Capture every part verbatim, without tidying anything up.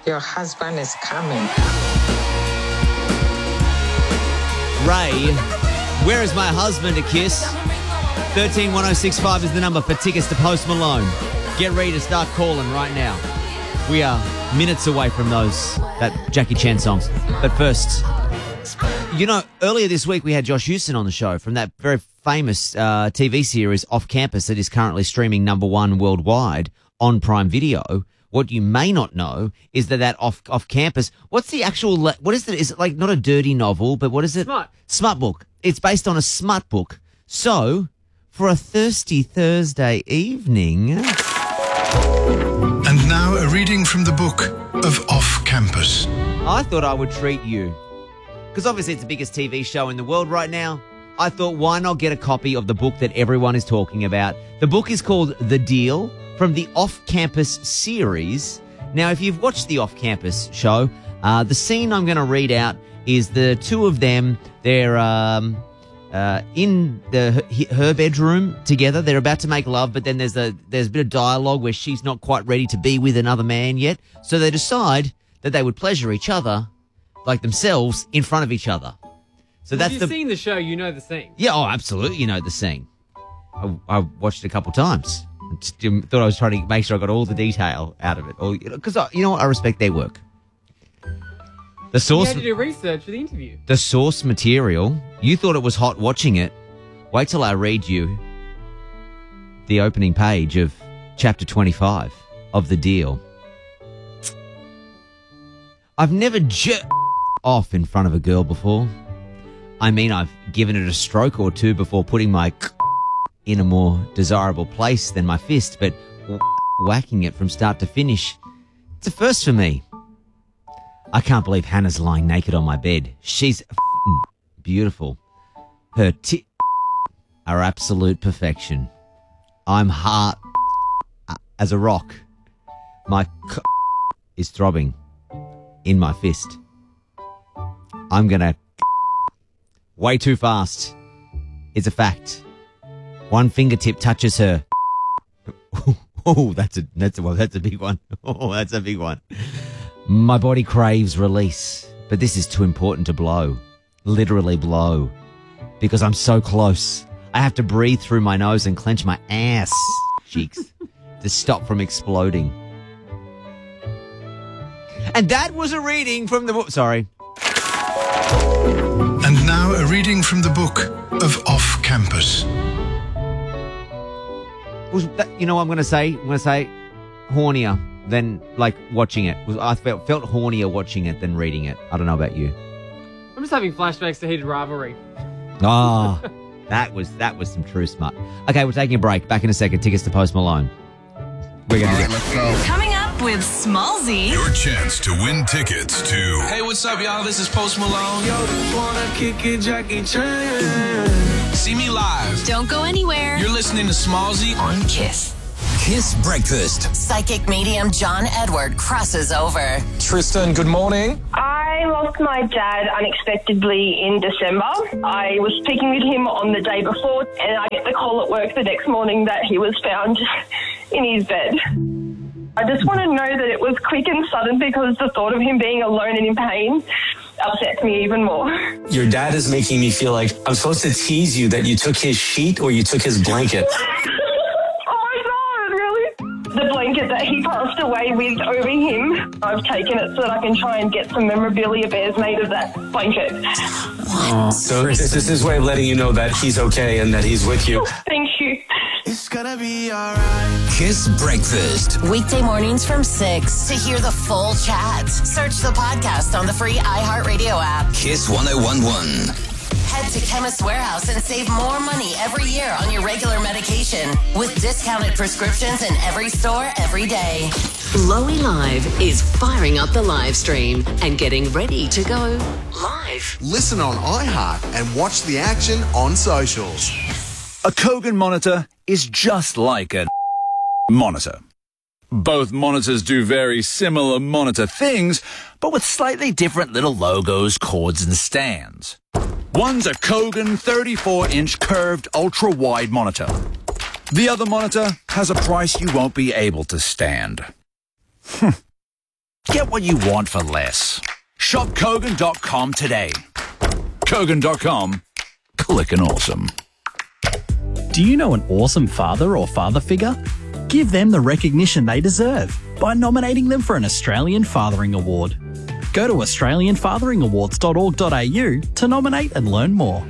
Your husband is coming. Ray, where is my husband, a kiss? one three one oh six five is the number for tickets to Post Malone. Get ready to start calling right now. We are minutes away from those, that Jackie Chan songs. But first, you know, earlier this week we had Josh Houston on the show from that very famous uh, T V series Off Campus that is currently streaming number one worldwide on Prime Video. What you may not know is that that off off campus, what's the actual, what is it? Is it like not a dirty novel, but what is it? Smut. Smut book. It's based on a smut book. So, for a thirsty Thursday evening. And now a reading from the book of Off Campus. I thought I would treat you. Because obviously it's the biggest T V show in the world right now. I thought, why not get a copy of the book that everyone is talking about? The book is called The Deal, from the Off Campus series. Now, if you've watched the Off Campus show, uh, the scene I'm going to read out is the two of them. They're um, uh, in the her bedroom together. They're about to make love, but then there's a there's a bit of dialogue where she's not quite ready to be with another man yet. So they decide that they would pleasure each other, like themselves, in front of each other. So that's If the you've seen the show, you know the scene. yeah. Oh, absolutely, you know the scene. I, I watched it a couple times. Just thought I was trying to make sure I got all the detail out of it, because you know what, I respect their work. The You source, had to do research for the interview. the source material. You thought it was hot watching it. Wait till I read you the opening page of chapter twenty-five of The Deal. I've never jerked off in front of a girl before. I mean, I've given it a stroke or two before putting my in a more desirable place than my fist, but whacking it from start to finish, it's a first for me. I can't believe Hannah's lying naked on my bed. She's beautiful. Her tits are absolute perfection. I'm hard as a rock. My c- is throbbing in my fist. I'm gonna way too fast. It's a fact. One fingertip touches her. Oh, that's a that's a well, that's a big one. Oh, that's a big one. My body craves release, but this is too important to blow. Literally blow. Because I'm so close. I have to breathe through my nose and clench my ass cheeks to stop from exploding. And that was a reading from the book. Sorry. And now a reading from the book of Off Campus. Was that, you know what I'm going to say? I'm going to say hornier than, like, watching it. Was I felt, felt hornier watching it than reading it. I don't know about you. I'm just having flashbacks to Heated Rivalry. Ah, oh, that was that was some true smut. Okay, we're taking a break. Back in a second. Tickets to Post Malone. We're going to get... Let's go. Coming up with Smallzy. Your chance to win tickets to... Hey, what's up, y'all? This is Post Malone. Yo, just wanna kick it, Jackie Chan. See me live. Don't go anywhere. You're listening to Smallzy on Kiss. Kiss Breakfast. Psychic medium John Edward crosses over. Tristan, good morning. I lost my dad unexpectedly in December. I was speaking with him on the day before, and I get the call at work the next morning that he was found in his bed. I just want to know that it was quick and sudden, because the thought of him being alone and in pain upsets me even more. Your dad is making me feel like I'm supposed to tease you that you took his sheet or you took his blanket. The blanket that he passed away with over him, I've taken it so that I can try and get some memorabilia bears made of that blanket. What? So this is his way of letting you know that he's okay and that he's with you. Thank you. It's gonna be alright. Kiss Breakfast. Weekday mornings from six. To hear the full chat, search the podcast on the free iHeartRadio app. Kiss one oh one one. Head to Chemist Warehouse and save more money every year on your regular medication with discounted prescriptions in every store every day. Lowy Live is firing up the live stream and getting ready to go live. Listen on iHeart and watch the action on socials. A Kogan monitor is just like a monitor. Both monitors do very similar monitor things, but with slightly different little logos, cords, and stands. One's a Kogan thirty-four inch curved ultra-wide monitor. The other monitor has a price you won't be able to stand. Get Get what you want for less. Shop Kogan dot com today. Kogan dot com. Clickin' awesome. Do you know an awesome father or father figure? Give them the recognition they deserve by nominating them for an Australian Fathering Award. Go to australian fathering awards dot org dot a u to nominate and learn more.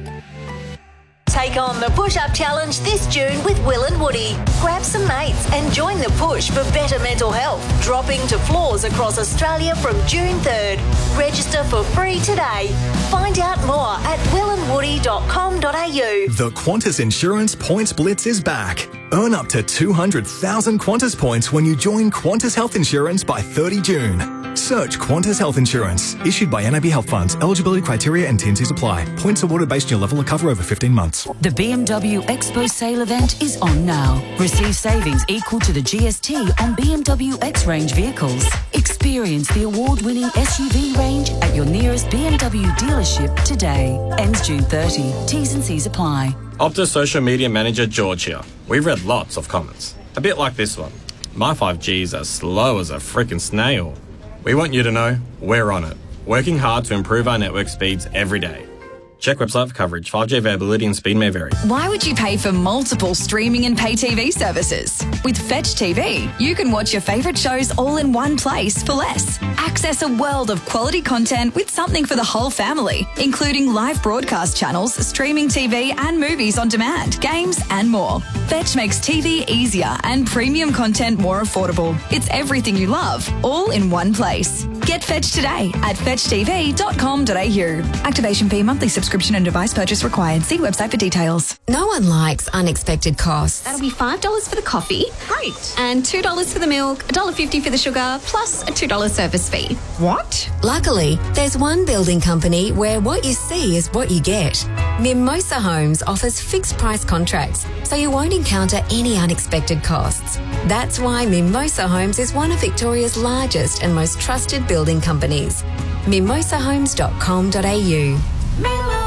Take on the push-up challenge this June with Will and Woody. Grab some mates and join the push for better mental health, dropping to floors across Australia from June third. Register for free today. Find out more at will and woody dot com dot a u. The Qantas Insurance Points Blitz is back. Earn up to two hundred thousand Qantas points when you join Qantas Health Insurance by thirty June. Search Qantas Health Insurance. Issued by N A B Health Funds. Eligibility criteria and T and Cs apply. Points awarded based on your level of cover over fifteen months. The B M W Expo sale event is on now. Receive savings equal to the G S T on B M W X-Range vehicles. Experience the award-winning S U V range at your nearest B M W dealership today. Ends June thirtieth. T's and C's apply. Optus Social Media Manager George here. We've read lots of comments. A bit like this one. My five G's are slow as a freaking snail. We want you to know we're on it, working hard to improve our network speeds every day. Check website for coverage. five G availability and speed may vary. Why would you pay for multiple streaming and pay T V services? With Fetch T V, you can watch your favourite shows all in one place for less. Access a world of quality content with something for the whole family, including live broadcast channels, streaming T V and movies on demand, games and more. Fetch makes T V easier and premium content more affordable. It's everything you love, all in one place. Get Fetch today at fetch t v dot com dot a u. Activation fee, monthly subscription and device purchase required. See website for details. No one likes unexpected costs. That'll be five dollars for the coffee. Great. And two dollars for the milk, one dollar fifty for the sugar, plus a two dollars service fee. What? Luckily, there's one building company where what you see is what you get. Mimosa Homes offers fixed price contracts, so you won't encounter any unexpected costs. That's why Mimosa Homes is one of Victoria's largest and most trusted building companies. mimosa homes dot com dot a u.